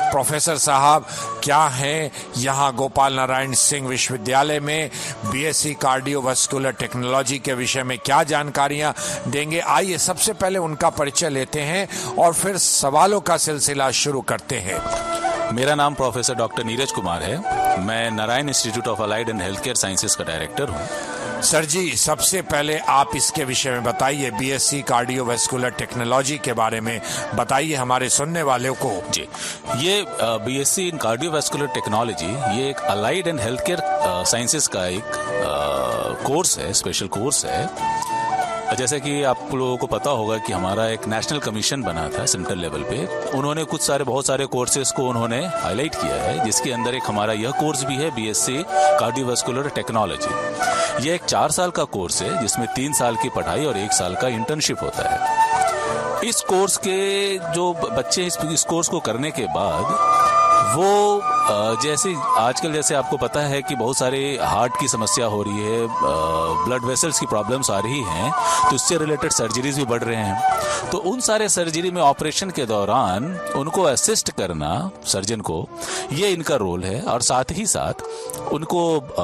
Professor साहब क्या हैं यहाँ गोपाल नारायण सिंह विश्वविद्यालय में, बीएससी कार्डियोवास्कुलर टेक्नोलॉजी के विषय में क्या जानकारियां देंगे। आइए सबसे पहले उनका परिचय लेते हैं और फिर सवालों का सिलसिला शुरू करते हैं। मेरा नाम प्रोफेसर डॉक्टर नीरज कुमार है। मैं Narayan institute of allied and health care sciences का डायरेक्टर हूँ। सर जी, सबसे पहले आप इसके विषय में बताइए, बीएससी कार्डियोवास्कुलर टेक्नोलॉजी के बारे में बताइए हमारे सुनने वालों को। जी, ये बीएससी इन कार्डियोवास्कुलर टेक्नोलॉजी ये एक allied and health care sciences का एक कोर्स है, स्पेशल कोर्स है। जैसे कि आप लोगों को पता होगा कि हमारा एक नेशनल कमीशन बना था सेंट्रल लेवल पे। उन्होंने बहुत सारे कोर्सेज को उन्होंने हाईलाइट किया है, जिसके अंदर एक हमारा यह कोर्स भी है, बीएससी कार्डियोवास्कुलर टेक्नोलॉजी। यह एक 4 साल का कोर्स है, जिसमें 3 साल की पढ़ाई और 1 साल का इंटर्नशिप होता है। इस कोर्स के जो बच्चे इस कोर्स को करने के बाद वो जैसे आजकल आपको पता है कि बहुत सारे हार्ट की समस्या हो रही है, ब्लड वेसल्स की प्रॉब्लम्स आ रही हैं, तो इससे रिलेटेड सर्जरीज भी बढ़ रहे हैं। तो उन सारे सर्जरी में ऑपरेशन के दौरान उनको असिस्ट करना सर्जन को, ये इनका रोल है। और साथ ही साथ उनको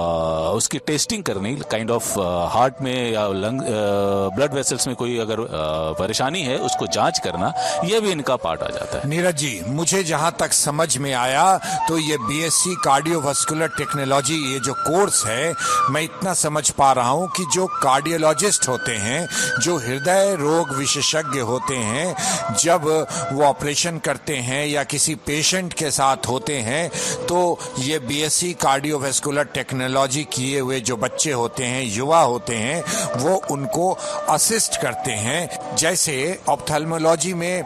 उसकी टेस्टिंग करनी, काइंड ऑफ हार्ट में या लंग ब्लड वेसल्स में कोई अगर परेशानी है उसको जांच करना, ये भी इनका पार्ट आ जाता है। नीरज जी, मुझे जहां तक समझ में आया तो ये बीएससी कार्डियोवास्कुलर टेक्नोलॉजी ये जो कोर्स है, मैं इतना समझ पा रहा हूं कि जो कार्डियोलॉजिस्ट होते हैं, जो हृदय रोग विशेषज्ञ होते हैं, जब वो ऑपरेशन करते हैं या किसी पेशेंट के साथ होते हैं, तो ये बीएससी कार्डियोवास्कुलर टेक्नोलॉजी किए हुए जो बच्चे होते हैं, युवा होते हैं, वो उनको असिस्ट करते हैं। जैसे ऑप्थेल्मोलॉजी में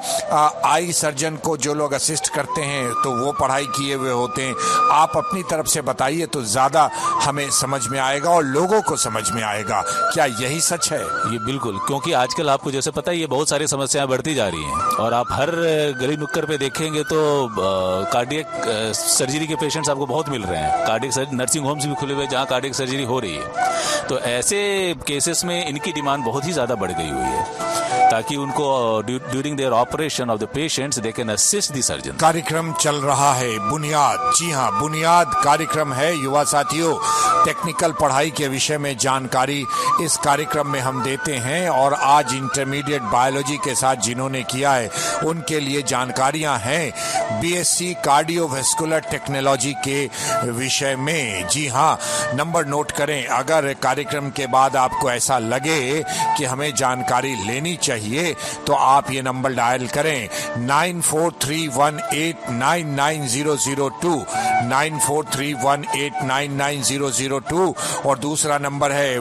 आई सर्जन को जो लोग असिस्ट करते हैं तो वो पढ़ाई किए हुए होते हैं। आप अपनी तरफ से बताइए तो ज्यादा हमें समझ में आएगा और लोगों को समझ में आएगा। क्या यही सच है? ये बिल्कुल, क्योंकि आजकल आपको जैसे पता है ये बहुत सारी समस्याएं बढ़ती जा रही हैं और आप हर गली नुक्कड़ पे देखेंगे तो कार्डियक सर्जरी के पेशेंट्स आपको बहुत मिल रहे हैं। कार्डियक नर्सिंग होम्स भी खुले हुए जहां कार्डियक सर्जरी हो रही है। तो ऐसे केसेस में इनकी डिमांड बहुत ही ज्यादा बढ़ गई हुई है, ताकि उनको during their operation of the patients they can assist the surgeon. कार्यक्रम चल रहा है बुनियाद। जी हाँ, बुनियाद कार्यक्रम है युवा साथियों। टेक्निकल पढ़ाई के विषय में जानकारी इस कार्यक्रम में हम देते हैं और आज इंटरमीडिएट बायोलॉजी के साथ जिन्होंने किया है उनके लिए जानकारियां हैं बीएससी कार्डियोवास्कुलर टेक्नोलॉजी के विषय में। जी हाँ, नंबर नोट करें। अगर कार्यक्रम के बाद आपको ऐसा लगे कि हमें जानकारी लेनी चाहिए तो आप ये नंबर डायल करें 9431899002 9431899002 और दूसरा नंबर है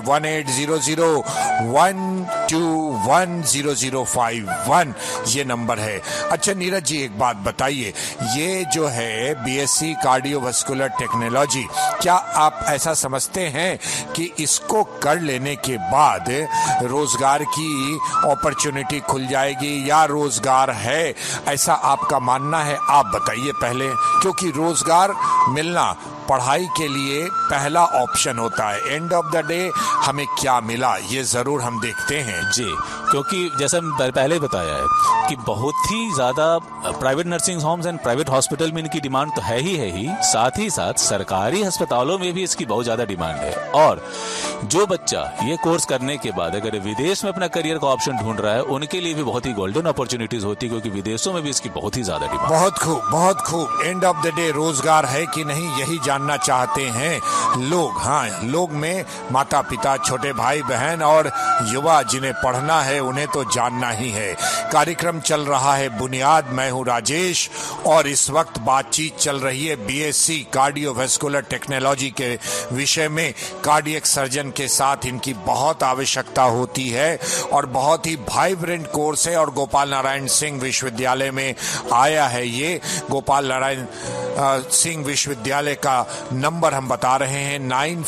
1800121005 ये नंबर है। अच्छा नीरज जी, एक बात बताइए, ये जो है बीएससी कार्डियोवास्कुलर टेक्नोलॉजी, क्या आप ऐसा समझते हैं कि इसको कर लेने के बाद रोजगार की अपॉर्चुनिटी खुल जाएगी या रोजगार है, ऐसा आपका मानना है? आप बताइए पहले, क्योंकि रोजगार मिलना पढ़ाई के लिए पहला ऑप्शन होता है। एंड ऑफ द डे हमें क्या मिला ये जरूर हम देखते हैं। जी, क्योंकि जैसा पहले बताया है कि बहुत ही ज्यादा private nursing homes and private hospital में इनकी डिमांड तो है ही, साथ ही साथ सरकारी अस्पतालों में भी इसकी बहुत ज्यादा डिमांड है। और जो बच्चा ये कोर्स करने के बाद अगर विदेश में अपना करियर का ऑप्शन ढूंढ रहा है, उनके लिए भी बहुत ही गोल्डन अपॉर्चुनिटीज होती है, क्योंकि विदेशों में भी इसकी बहुत ही ज्यादा डिमांड। बहुत खूब, बहुत खूब। एंड ऑफ द डे रोजगार है कि नहीं यही जानना चाहते हैं लोग। हाँ, लोग में माता पिता, छोटे भाई बहन और युवा जिन्हें पढ़ना है उन्हें तो जानना ही है। कार्यक्रम चल रहा है बुनियाद। मैं हूं राजेश और इस वक्त बातचीत चल रही है बीएससी कार्डियोवास्कुलर टेक्नोलॉजी के विषय में। कार्डियक सर्जन के साथ इनकी बहुत आवश्यकता होती है और बहुत ही वाइब्रेंट कोर्स है और गोपाल नारायण सिंह विश्वविद्यालय में आया है। ये गोपाल नारायण सिंह विश्वविद्यालय का नंबर हम बता रहे हैं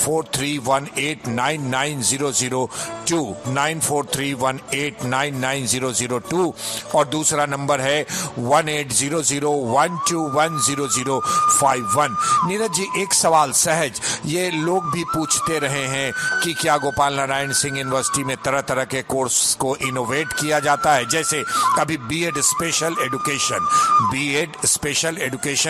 9431899002 9431899002 और दूसरा नंबर है 1800121005 नीरज जी, एक सवाल सहज, ये लोग भी पूछते रहे हैं कि क्या गोपाल नारायण सिंह यूनिवर्सिटी में तरह तरह के कोर्स को इनोवेट किया जाता है, जैसे अभी बीएड स्पेशल एजुकेशन